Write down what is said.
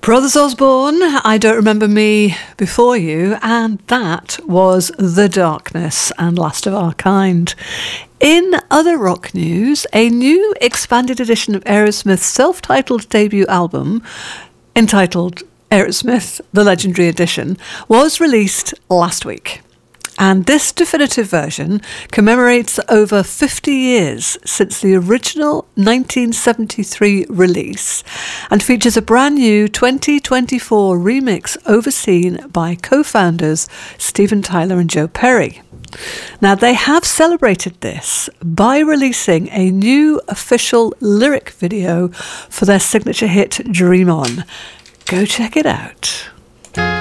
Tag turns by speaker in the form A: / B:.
A: Brothers Osborne, I Don't Remember Me Before You, and that was The Darkness and Last of Our Kind. In other rock news, a new expanded edition of Aerosmith's self-titled debut album, entitled Aerosmith, The Legendary Edition, was released last week. And this definitive version commemorates over 50 years since the original 1973 release and features a brand new 2024 remix overseen by co-founders Steven Tyler and Joe Perry. Now, they have celebrated this by releasing a new official lyric video for their signature hit Dream On. Go check it out.